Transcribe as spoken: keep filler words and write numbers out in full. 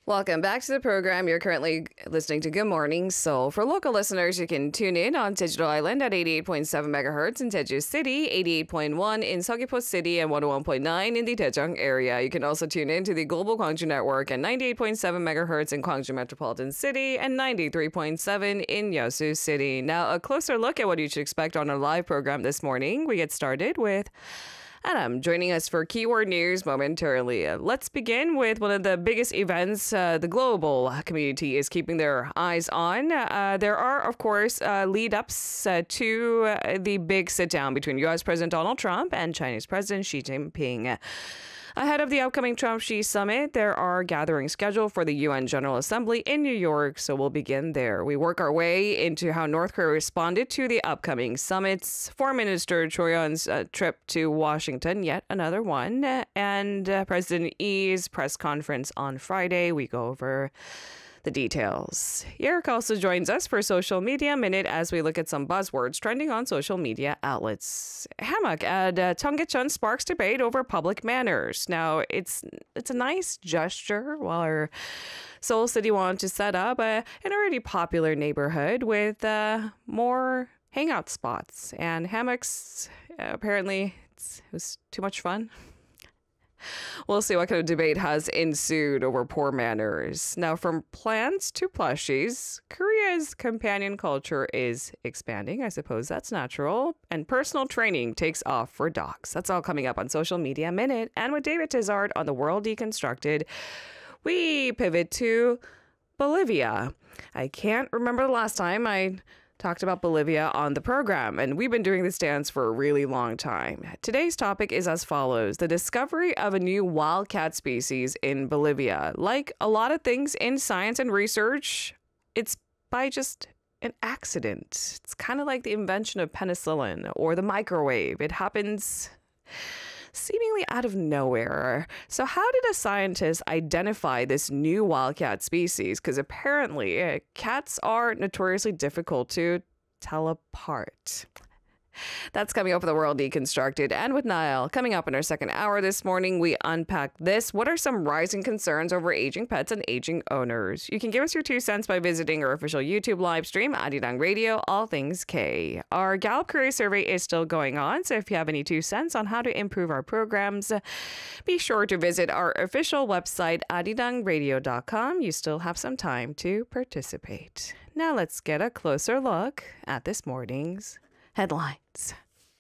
Welcome back to the program. You're currently listening to Good Morning Seoul. For local listeners, you can tune in on Digital Island at eighty-eight point seven megahertz in Jeju City, eighty-eight point one in Seogwipo City, and one oh one point nine in the Daejeong area. You can also tune in to the Global Gwangju Network at ninety-eight point seven megahertz in Gwangju Metropolitan City and ninety-three point seven in Yeosu City. Now, a closer look at what you should expect on our live program this morning. We get started with Adam joining us for Keyword News momentarily. Uh, let's begin with one of the biggest events uh, the global community is keeping their eyes on. Uh, there are, of course, uh, lead-ups uh, to uh, the big sit-down between U S President Donald Trump and Chinese President Xi Jinping. Ahead of the upcoming Trump-Xi summit, there are gatherings scheduled for the U N General Assembly in New York, so we'll begin there. We work our way into how North Korea responded to the upcoming summits, Foreign Minister Cho Yeon's uh, trip to Washington, yet another one, and uh, President Lee's press conference on Friday. We go over the details. Eric also joins us for Social Media Minute as we look at some buzzwords trending on social media outlets. Hammock at uh, Cheonggyecheon sparks debate over public manners. Now, it's it's a nice gesture while our Seoul City wanted to set up a, an already popular neighborhood with uh, more hangout spots. And hammocks, uh, apparently, it's, it was too much fun. We'll see what kind of debate has ensued over poor manners. Now, from plants to plushies, Korea's companion culture is expanding. I suppose that's natural. And personal training takes off for dogs. That's all coming up on Social Media Minute. And with David Tizard on The World Deconstructed, we pivot to Bolivia. I can't remember the last time I talked about Bolivia on the program, and we've been doing this dance for a really long time. Today's topic is as follows: the discovery of a new wildcat species in Bolivia. Like a lot of things in science and research, it's by just an accident. It's kind of like the invention of penicillin or the microwave. It happens seemingly out of nowhere. So how did a scientist identify this new wildcat species? Because apparently uh, cats are notoriously difficult to tell apart. That's coming up with The World Deconstructed. And with Niall, coming up in our second hour this morning, we unpack this. What are some rising concerns over aging pets and aging owners? You can give us your two cents by visiting our official YouTube live stream, Arirang Radio, All Things K. Our Gallup Career Survey is still going on, so if you have any two cents on how to improve our programs, be sure to visit our official website, arirang radio dot com. You still have some time to participate. Now let's get a closer look at this morning's headlines.